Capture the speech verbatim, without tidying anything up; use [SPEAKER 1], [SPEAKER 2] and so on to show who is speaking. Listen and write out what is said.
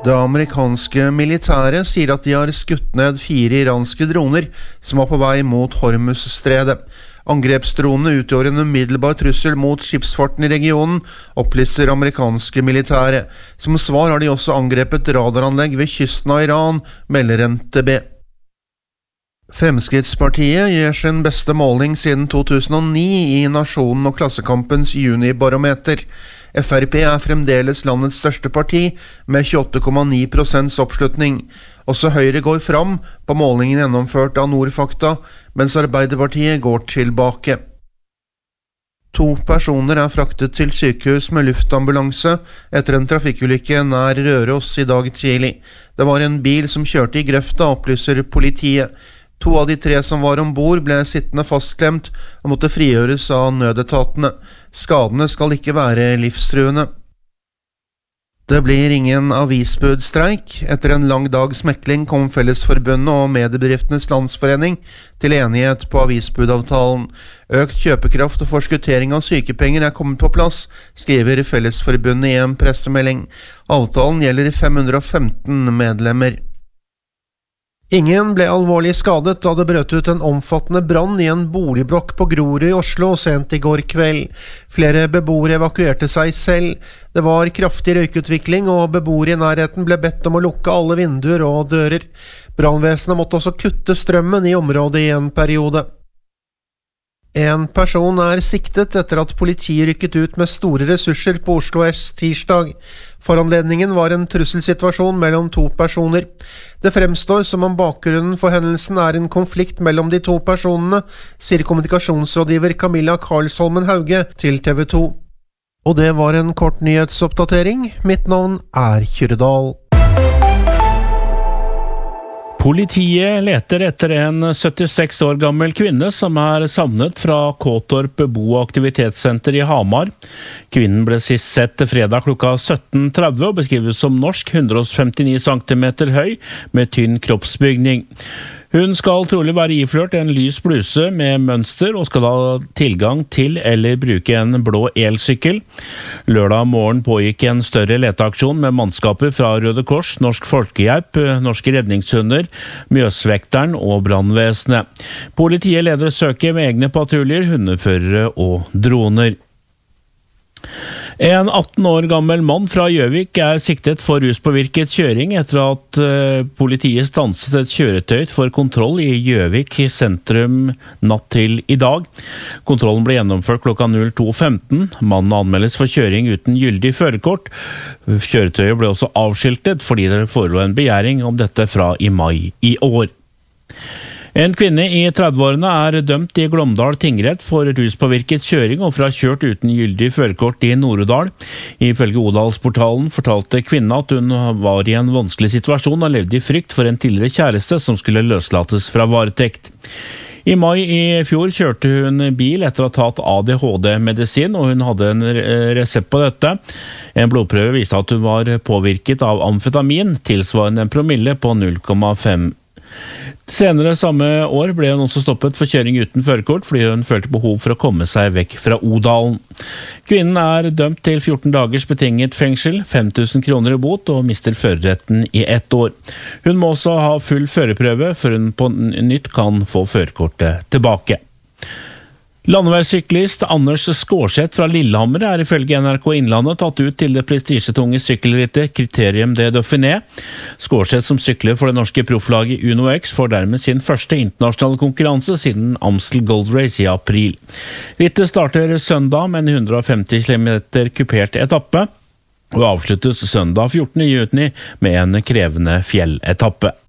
[SPEAKER 1] Det amerikanske militæret sier at de har skutt ned fire iranske droner som var på vei mot Hormuzstredet. Angrepsdronene utgjør en umiddelbar trussel mot skipsfarten i regionen, opplyser amerikanske militære. Som svar har de også angrepet radaranlegg ved kysten av Iran, melder N T B. Fremskrittspartiet gjør sin beste måling siden to tusen og ni i Nasjonen og Klassekampens junibarometer. F R P er fremdeles landets største parti, med tjueåtte komma ni prosent oppslutning. Også Høyre går fram på målingen gjennomført av Nordfakta, mens Arbeiderpartiet går tilbake. To personer er fraktet til sykehus med luftambulanse etter en trafikkulykke nær Røros i dag tidlig. Det var en bil som kjørte i grøfta, opplyser politiet. To av de tre som var ombord ble sittende fastklemt og måtte frigjøres av nødetatene. Skadene skal ikke være livstruende. Det blir ingen avisbudstreik. Etter en lang dags mekling kom Fellesforbundet og Mediebedriftenes Landsforening til enighet på avisbudavtalen. Økt kjøpekraft og forskuttering av sykepenger er kommet på plass, skriver Fellesforbundet i en pressemelding. Avtalen gjelder fem hundre og femten medlemmer. Ingen ble alvorlig skadet da det brøt ut en omfattende brann i en boligblokk på Grorud i Oslo sent i går kveld. Flere beboere evakuerte seg selv. Det var kraftig røykutvikling, og beboere i nærheten ble bedt om å lukke alle vinduer og dører. Brannvesenet måtte også kutte strømmen i området i en periode. En person er siktet etter at politiet rykket ut med store ressurser på Oslo S tirsdag. Foranledningen var en trusselsituasjon mellom to personer. Det fremstår som om bakgrunnen for hendelsen er en konflikt mellom de to personene, sier kommunikasjonsrådgiver Camilla Karlsholmen Hauge til T V to. Og det var en kort nyhetsoppdatering. Mitt navn er Kyrredal.
[SPEAKER 2] Politiet leter etter en syttiseks år gammel kvinne som er savnet fra Kåtorp bo- og aktivitetssenter i Hamar. Kvinnen ble sist sett fredag klokka sytten tretti og beskrives som norsk, hundre og femtini centimeter høy, med tynn kroppsbygning. Hun skal trolig være iført en lys bluse med mønster og skal ha tilgang til eller bruke en blå elsykkel. Lørdag morgen pågikk en større leteaksjon med mannskaper fra Røde Kors, Norsk Folkehjelp, Norske Redningshunder, Mjøsvekteren og brannvesenet. Politiet leder søket med egne patruljer, hundeførere og droner. En atten år gammel mann fra Gjøvik er siktet for ruspåvirket kjøring etter at politiet stanset et kjøretøy for kontroll i Gjøvik sentrum natt til i dag. Kontrollen ble gjennomført klokka to femten. Mannen anmeldes for kjøring uten gyldig førerkort. Kjøretøyet ble også avskiltet fordi det forelå en begjæring om dette fra i mai i år. En kvinne i trettiårene er dømt i Glåmdal tingrett for ruspåvirket kjøring og for å ha kjørt uten gyldig førerkort i Nord-Odal. Ifølge Odalsportalen fortalte kvinnen at hun var i en vanskelig situasjon og levde i frykt for en tidligere kjæreste som skulle løslates fra varetekt. I mai i fjor kjørte hun bil etter å ha tatt A D H D-medisin, og hun hadde en resept på dette. En blodprøve viste at hun var påvirket av amfetamin, tilsvarende en promille på null komma fem. Senere samme år ble hun også stoppet for kjøring uten førerkort fordi hun følte behov for å komme seg vekk fra Odalen. Kvinnen er dømt til fjorten dagers betinget fengsel, fem tusen kroner i bot og mister førerretten i ett år. Hun må også ha full førerprøve før hun på nytt kan få førerkortet tilbake. Landeveissyklist Anders Skårseth fra Lillehammer er ifølge N R K Innlandet tatt ut til det prestisjetunge sykkelrittet Criterium de Dauphiné. Skårseth, som sykler for det norske profflaget Uno X, får dermed sin første internasjonale konkurranse siden Amstel Gold Race i april. Rittet starter søndag med en hundre og femti kilometer kupert etappe, og avsluttes søndag fjortende juni med en krevende fjelletappe.